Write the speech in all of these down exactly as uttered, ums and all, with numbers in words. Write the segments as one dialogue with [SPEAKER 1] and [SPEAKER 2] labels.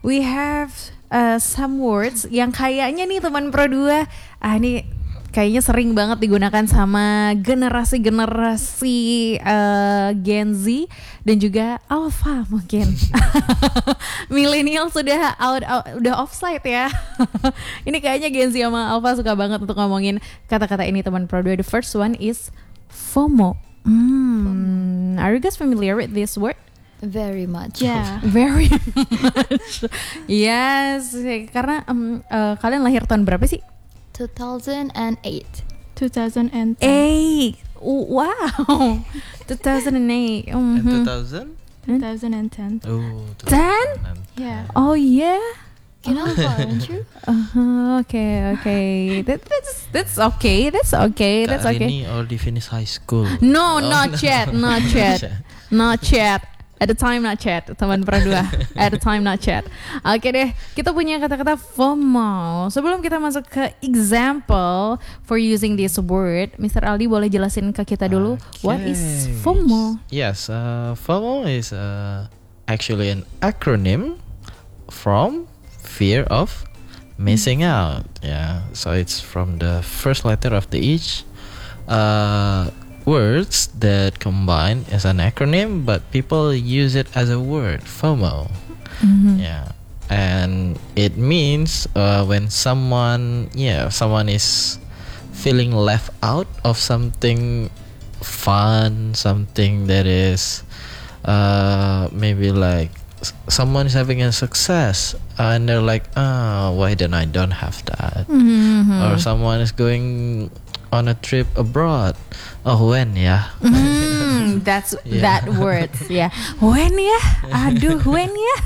[SPEAKER 1] we have uh, some words yang kayaknya nih teman Pro dua, ah ini kayaknya sering banget digunakan sama generasi-generasi uh, Gen Z dan juga Alpha mungkin. Millennial sudah out, out udah offside ya. Ini kayaknya Gen Z sama Alpha suka banget untuk ngomongin kata-kata ini teman Pro dua. The first one is FOMO. Hmm. Are you guys familiar with this word?
[SPEAKER 2] Very much.
[SPEAKER 3] Yeah.
[SPEAKER 1] Very much. Yes, karena um, uh, kalian lahir tahun berapa sih?
[SPEAKER 2] two thousand eight.
[SPEAKER 3] two thousand ten.
[SPEAKER 1] Eight. Wow. two thousand eight.
[SPEAKER 4] And
[SPEAKER 1] Mm-hmm.
[SPEAKER 4] two thousand?
[SPEAKER 3] twenty ten.
[SPEAKER 4] Oh,
[SPEAKER 1] Ten?
[SPEAKER 3] Yeah.
[SPEAKER 1] Oh yeah.
[SPEAKER 2] Kenapa, aren't you?
[SPEAKER 1] Uh-huh, okay, okay. That, that's that's okay. That's okay. That's
[SPEAKER 4] Kak
[SPEAKER 1] okay.
[SPEAKER 4] Rini already finished high school.
[SPEAKER 1] No,
[SPEAKER 4] Oh,
[SPEAKER 1] not
[SPEAKER 4] no.
[SPEAKER 1] yet, not yet, not yet. At the time not chat, teman Pro dua. At the time not chat. Oke deh, kita punya kata-kata FOMO. Sebelum kita masuk ke example for using this word, mister Aldi boleh jelasin ke kita dulu what is
[SPEAKER 4] Okay.
[SPEAKER 1] FOMO?
[SPEAKER 4] Yes, uh, FOMO is uh, actually an acronym from fear of missing out. Yeah, so it's from the first letter of the each uh, words that combine as an acronym, but people use it as a word, FOMO.
[SPEAKER 1] Mhm.
[SPEAKER 4] Yeah, and it means uh, when someone, yeah, someone is feeling left out of something fun, something that is uh, maybe like s- someone is having a success and they're like, oh, why don't I don't have that?
[SPEAKER 1] Mhm.
[SPEAKER 4] Or someone is going on a trip abroad. Oh, when ya?
[SPEAKER 1] Hmm, that's
[SPEAKER 4] Yeah.
[SPEAKER 1] that word, ya. When ya? Aduh, when ya?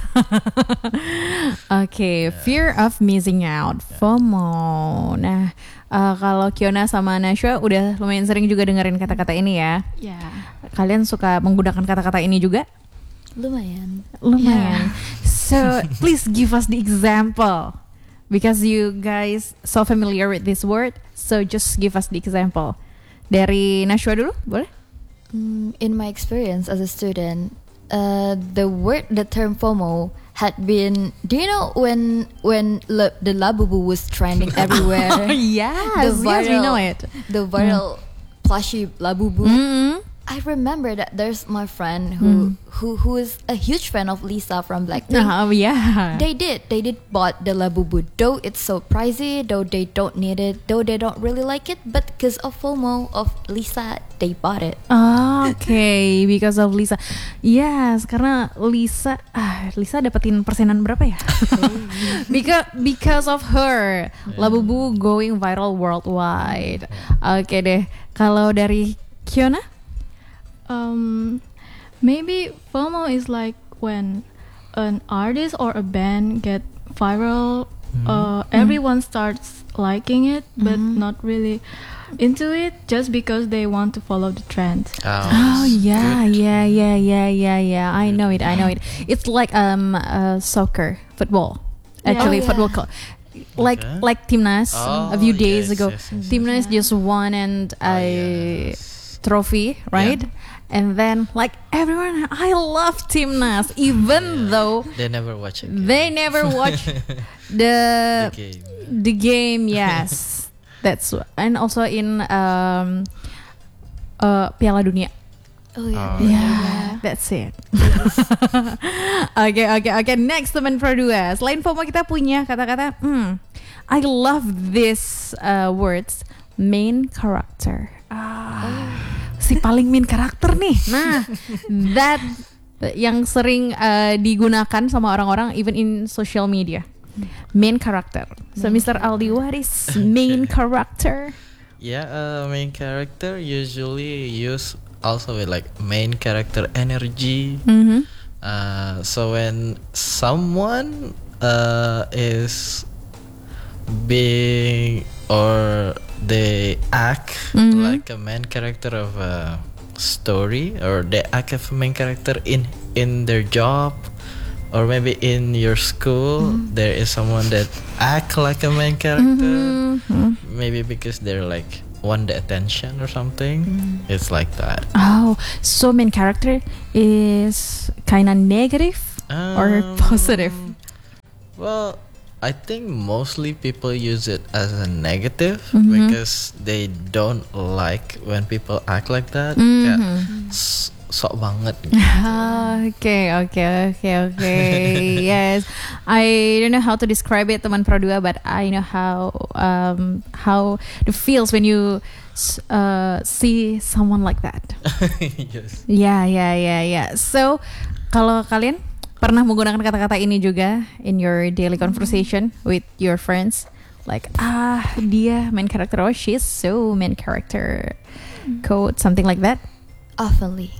[SPEAKER 1] Oke, fear of missing out, FOMO. Nah, uh, kalau Kiona sama Nashwa udah lumayan sering juga dengerin kata-kata ini ya.
[SPEAKER 3] Yeah.
[SPEAKER 1] Kalian suka menggunakan kata-kata ini juga?
[SPEAKER 2] Lumayan.
[SPEAKER 1] Lumayan. So, please give us the example. Because you guys so familiar with this word, so just give us the example. Dari Nashwa dulu, boleh?
[SPEAKER 2] Mm, in my experience as a student, uh, the word, the term FOMO had been. Do you know when when la, the Labubu was trending everywhere?
[SPEAKER 1] Yes,
[SPEAKER 2] The
[SPEAKER 1] yes, we know it.
[SPEAKER 2] The viral plushie Labubu.
[SPEAKER 1] Mm-hmm.
[SPEAKER 2] I remember that there's my friend who who who is a huge fan of Lisa from Blackpink.
[SPEAKER 1] Oh yeah.
[SPEAKER 2] They did. They did bought the Labubu. Though it's so pricey, though they don't need it, though they don't really like it, but because of FOMO of Lisa, they bought it.
[SPEAKER 1] Oh, okay, because of Lisa. Yes, karena Lisa, ah, Lisa dapetin persenan berapa ya? because because of her, Labubu going viral worldwide. Oke deh, kalau dari Kiona?
[SPEAKER 3] Um, maybe FOMO is like when an artist or a band get viral. Uh, everyone starts liking it, but not really into it, just because they want to follow the trend.
[SPEAKER 1] Oh yeah, yeah, yeah, yeah, yeah, yeah. I know it. I know it. It's like um uh, soccer, football.
[SPEAKER 3] Yeah.
[SPEAKER 1] Actually,
[SPEAKER 2] Oh, yeah.
[SPEAKER 1] football. Co- like
[SPEAKER 4] Okay.
[SPEAKER 1] like Timnas
[SPEAKER 4] Oh,
[SPEAKER 1] a few days
[SPEAKER 4] yes,
[SPEAKER 1] ago.
[SPEAKER 4] yes, yes, yes.
[SPEAKER 1] Timnas just won and
[SPEAKER 4] Ah,
[SPEAKER 1] a
[SPEAKER 4] yes.
[SPEAKER 1] trophy, right? And then like everyone, I love Timnas, even
[SPEAKER 4] Yeah.
[SPEAKER 1] though
[SPEAKER 4] They never watch it.
[SPEAKER 1] they never watch the
[SPEAKER 4] The game.
[SPEAKER 1] the game. Yes, that's and also in um uh Piala Dunia.
[SPEAKER 2] Oh yeah.
[SPEAKER 4] Oh,
[SPEAKER 1] Yeah, that's it. Oke, oke, oke. Next teman Pro dua. Selain FOMO kita punya kata-kata, hmm, I love this uh, words, main character. Ah, si paling main karakter nih. Nah, that yang sering uh, digunakan sama orang-orang even in social media. Main character. So mister Aldi, what is main character?
[SPEAKER 4] Yeah, uh, main character usually use also with like main character energy.
[SPEAKER 1] Mhm.
[SPEAKER 4] Uh, so when someone uh, is being or they act
[SPEAKER 1] Mhm.
[SPEAKER 4] like a main character of a story, or they act as a main character in in their job, or maybe in your school, there is someone that act like a main character.
[SPEAKER 1] Mhm.
[SPEAKER 4] Maybe because they're like want the attention or something. It's like that.
[SPEAKER 1] Oh, so main character is kind of negative or
[SPEAKER 4] Um,
[SPEAKER 1] positive?
[SPEAKER 4] Well, I think mostly people use it as a negative
[SPEAKER 1] Mhm.
[SPEAKER 4] because they don't like when people act like that.
[SPEAKER 1] Mhm.
[SPEAKER 4] Kayak s- sok banget. gitu.
[SPEAKER 1] Okay, okay, okay, okay. Yes, I don't know how to describe it, teman Pro dua, but I know how um how it feels when you s- uh see someone like that.
[SPEAKER 4] Yes.
[SPEAKER 1] Ya, ya, ya, ya. So, kalau kalian pernah menggunakan kata-kata ini juga in your daily conversation with your friends, like ah dia main character, oh she's so main character, quote something like that.
[SPEAKER 2] Oftenly.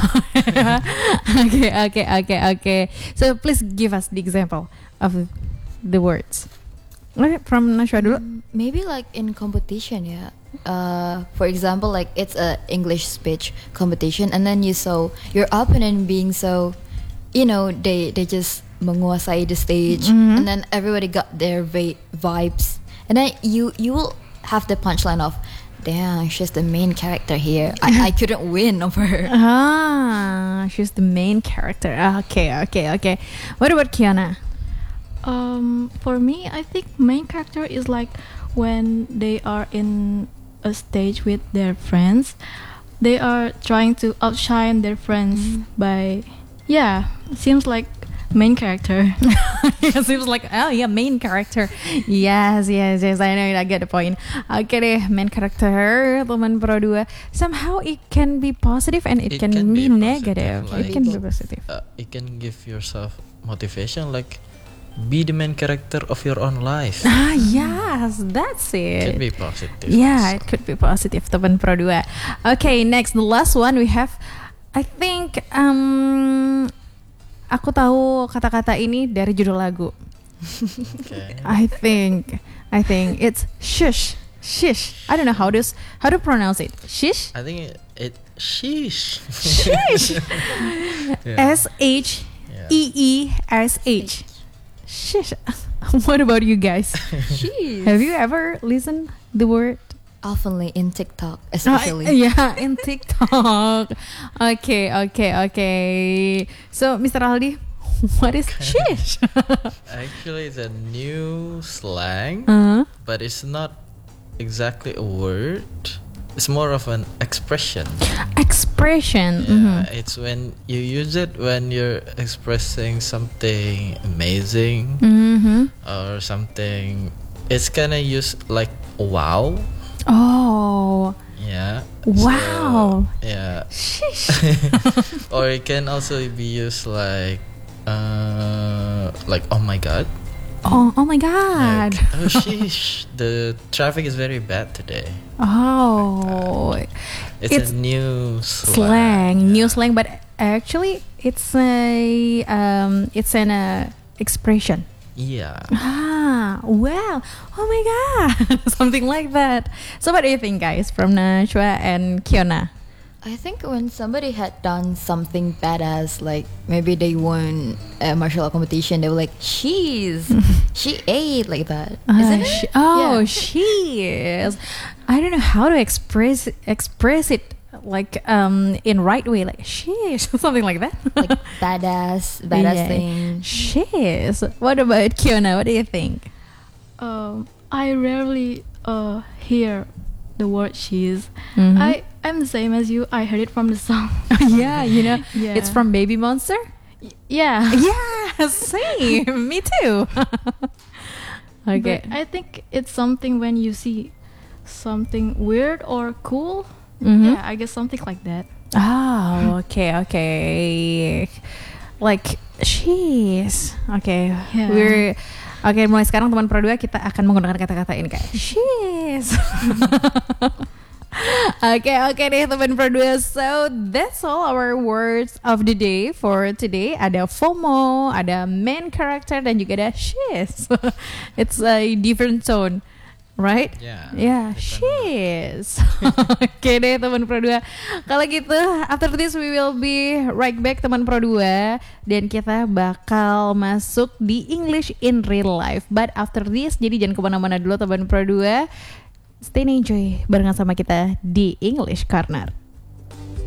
[SPEAKER 1] Okay, okay, okay, okay. So please give us the example of the words. Okay, from Nashwa dulu.
[SPEAKER 2] Mm, Maybe like in competition, yeah. Uh, for example, like it's a English speech competition, and then you saw your opponent being so, you know, they they just menguasai the stage,
[SPEAKER 1] Mhm.
[SPEAKER 2] and then everybody got their va- vibes, and then you you will have the punchline of, "Damn, she's the main character here. I, I couldn't win over her."
[SPEAKER 1] Ah, she's the main character. Okay, okay, okay. What about Kiana?
[SPEAKER 3] Um, for me, I think main character is like when they are in a stage with their friends, they are trying to outshine their friends by, yeah, seems like main character.
[SPEAKER 1] It seems like, oh yeah, main character. Yes, yes, yes, I know, I get the point. Oke deh, main character, teman Pro dua. Somehow it can be positive and it,
[SPEAKER 4] It
[SPEAKER 1] can,
[SPEAKER 4] can
[SPEAKER 1] be,
[SPEAKER 4] be positive,
[SPEAKER 1] negative. It
[SPEAKER 4] like-
[SPEAKER 1] can be positive.
[SPEAKER 4] Uh, you can give yourself motivation, like be the main character of your own life.
[SPEAKER 1] Ah, yes, that's it.
[SPEAKER 4] Can be positive.
[SPEAKER 1] Yeah,
[SPEAKER 4] also.
[SPEAKER 1] it could be positive, teman Pro dua. Okay, next, the last one we have, I think, um, aku tahu kata-kata ini dari judul lagu.
[SPEAKER 4] Okay.
[SPEAKER 1] I think, I think it's shush, shish. I don't know how to s- how to pronounce it. Shish,
[SPEAKER 4] I think it, it sheesh.
[SPEAKER 1] shish.
[SPEAKER 4] Yeah.
[SPEAKER 1] S H
[SPEAKER 4] Yeah.
[SPEAKER 1] E E S H. Shish. What about you guys?
[SPEAKER 2] Jeez.
[SPEAKER 1] Have you ever listened the word?
[SPEAKER 2] Oftenly in TikTok,
[SPEAKER 1] Uh,
[SPEAKER 2] especially.
[SPEAKER 1] yeah, in TikTok. Okay, okay, okay. So, Mister Aldi, what is shish?
[SPEAKER 4] Actually, it's a new slang,
[SPEAKER 1] uh,
[SPEAKER 4] but it's not exactly a word. It's more of an expression.
[SPEAKER 1] expression.
[SPEAKER 4] Yeah,
[SPEAKER 1] Mhm.
[SPEAKER 4] it's when you use it when you're expressing something amazing
[SPEAKER 1] Mhm.
[SPEAKER 4] or something. It's kind of used like wow.
[SPEAKER 1] Oh,
[SPEAKER 4] Yeah.
[SPEAKER 1] Wow.
[SPEAKER 4] So, yeah.
[SPEAKER 1] shish.
[SPEAKER 4] Or it can also be used like uh like oh my god.
[SPEAKER 1] Oh, oh my God.
[SPEAKER 4] Like, oh sheesh, the traffic is very bad today.
[SPEAKER 1] Oh,
[SPEAKER 4] It's,
[SPEAKER 1] It's
[SPEAKER 4] a new
[SPEAKER 1] slang,
[SPEAKER 4] slang.
[SPEAKER 1] new
[SPEAKER 4] yeah.
[SPEAKER 1] slang, but actually it's a um, it's an uh, expression.
[SPEAKER 4] Yeah.
[SPEAKER 1] Ah, wow. Oh my God. Something like that. So what do you think, guys, from Nashwa and Kiona?
[SPEAKER 2] I think when somebody had done something badass, like maybe they won a martial art competition, they were like, "She's, she ate," like that. Isn't
[SPEAKER 1] Ah,
[SPEAKER 2] it?
[SPEAKER 1] she- oh,
[SPEAKER 2] Yeah.
[SPEAKER 1] she is. I don't know how to express express it like um in right way, like she is something like that.
[SPEAKER 2] Like badass, badass
[SPEAKER 1] Yeah.
[SPEAKER 2] thing.
[SPEAKER 1] She is. What about Kiona? What do you think?
[SPEAKER 3] Um, I rarely uh hear the word "she's."
[SPEAKER 1] Mhm.
[SPEAKER 3] I I'm the same as you. I heard it from the song.
[SPEAKER 1] Yeah, you know,
[SPEAKER 3] Yeah.
[SPEAKER 1] it's from Baby Monster.
[SPEAKER 3] Y- yeah.
[SPEAKER 1] Yeah, same. Me too. Okay.
[SPEAKER 3] But I think it's something when you see something weird or cool.
[SPEAKER 1] Mhm.
[SPEAKER 3] Yeah, I guess something like that.
[SPEAKER 1] Oh, okay, okay. Like she's. Okay.
[SPEAKER 3] Yeah.
[SPEAKER 1] We're Oke, mulai sekarang teman Pro dua kita akan menggunakan kata-kata ini kayak she's. Oke, oke deh teman Pro dua. So, that's all our words of the day for today. Ada FOMO, ada main character dan juga ada she's. It's a different tone. Right?
[SPEAKER 4] Yeah.
[SPEAKER 1] Yeah,
[SPEAKER 4] depend on-
[SPEAKER 1] she's. Oke deh teman Pro dua. Kalau gitu, after this we will be right back teman Pro dua dan kita bakal masuk di English in real life. But after this, jadi jangan kemana-mana dulu teman Pro dua. Stay and enjoy barengan sama kita di English Corner.